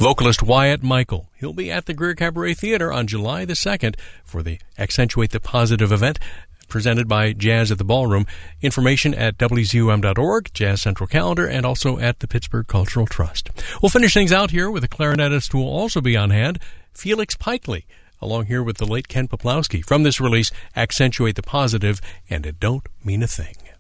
vocalist Wyatt Michael. He'll be at the Greer Cabaret Theatre on July the 2nd for the Accentuate the Positive event presented by Jazz at the Ballroom. Information at WZUM.org, Jazz Central Calendar, and also at the Pittsburgh Cultural Trust. We'll finish things out here with a clarinetist who will also be on hand, Felix Pikely, along here with the late Ken Poplowski. From this release, Accentuate the Positive, and It Don't Mean a Thing.